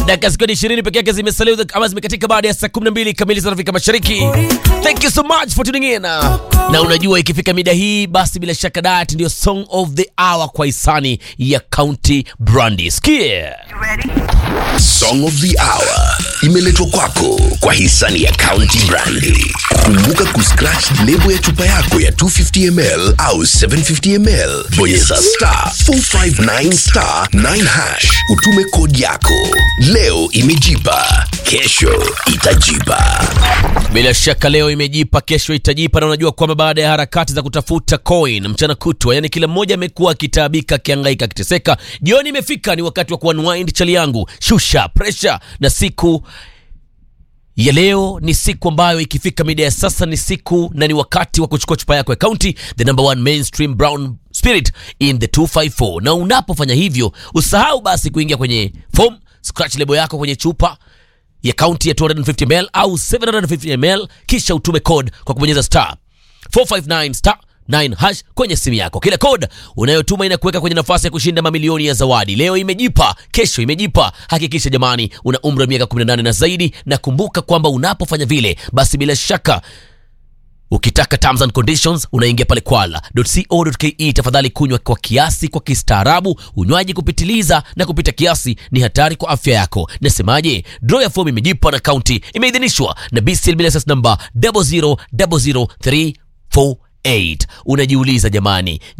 Dakika 20 pekee yake zimesalia ama zimekatika baada ya saa 12 kamili za Afrika Mashariki. Thank you so much for tuning in. Na unajua ikifika mida hii basi bila shaka that ndio song of the hour kwa hisani ya County Brandy. Sikia. Song of the hour imeletwa kwako kwa hisani ya County Brandy. Kumbuka kuscratch lebo ya chupa yako ya 250ml au 750ml. Bonyeza *459*9#. Utume kodi yako. Leo imejipa, kesho itajipa. Bila shaka leo imejipa, kesho itajipa. Na unajua kwamba baada ya harakati za kutafuta coin mchana kutwa, yani kila mmoja amekuwa akitabika, akihangaika, akiteseka, jioni imefika, ni wakati wa kuunwind chali yangu, shusha pressure. Na siku ya leo ni siku ambayo ikifika mida ya sasa ni siku na ni wakati wa kuchukua chupa yako ya County, the number one mainstream brown spirit in the 254. Na unapofanya hivyo usahau basi kuingia kwenye form, scratch lebo yako kwenye chupa ya County ya 250ml au 750ml, kisha utume code kwa kubonyeza *459*9# kwenye simu yako. Kila code unayotuma inakuweka kwenye nafasi ya kushinda mamilioni ya zawadi. Leo imejipa, kesho imejipa. Hakikisha jamani una umri wa miaka 18 na zaidi, na kumbuka kwamba unapofanya vile basi bila shaka ukitaka terms and conditions unaingia pale kwala.co.ke. Tafadhali kunywa kwa kiasi, kwa kistaarabu. Unywaji kupitiliza na kupita kiasi ni hatari kwa afya yako. Nasemaje? Draw ya form imejipa na County imeidhinishwa na BCL license number 0000348. Unajiuliza jamani,